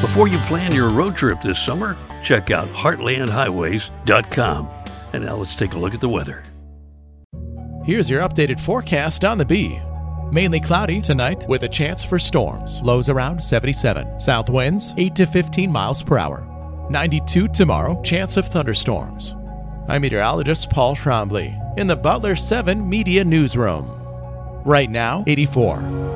Before you plan your road trip this summer, check out heartlandhighways.com. And now let's take a look at the weather. Here's your updated forecast on the Bee. Mainly cloudy tonight with a chance for storms. Lows around 77. South winds 8 to 15 miles per hour. 92 tomorrow. Chance of thunderstorms. I'm meteorologist Paul Trombley in the Butler 7 Media Newsroom. Right now, 84.